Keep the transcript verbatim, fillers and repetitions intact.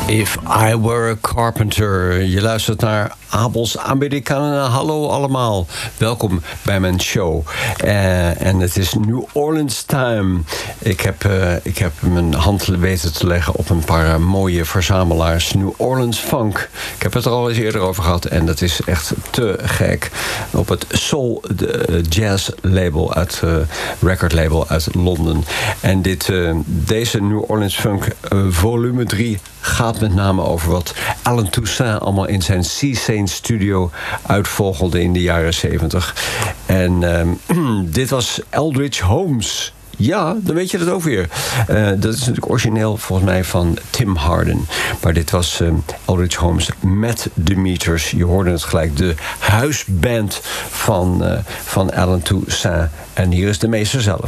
If I Were a Carpenter. Je luistert naar Abels Americana. Hallo allemaal. Welkom bij mijn show. Uh, en het is New Orleans time. Ik heb, uh, ik heb mijn hand weten te leggen op een paar uh, mooie verzamelaars. New Orleans Funk. Ik heb het er al eens eerder over gehad. En dat is echt te gek. Op het Soul de, Jazz label uit uh, record label uit Londen. En dit, uh, deze New Orleans Funk uh, volume drie gaat met name over wat Allen Toussaint allemaal in zijn Seasane studio uitvogelde in de jaren zeventig. En uh, dit was Eldridge Holmes. Ja, dan weet je dat ook weer. Uh, dat is natuurlijk origineel volgens mij van Tim Hardin. Maar dit was uh, Eldridge Holmes met de Meters. Je hoorde het gelijk, de huisband van, uh, van Allen Toussaint. En hier is de meester zelf.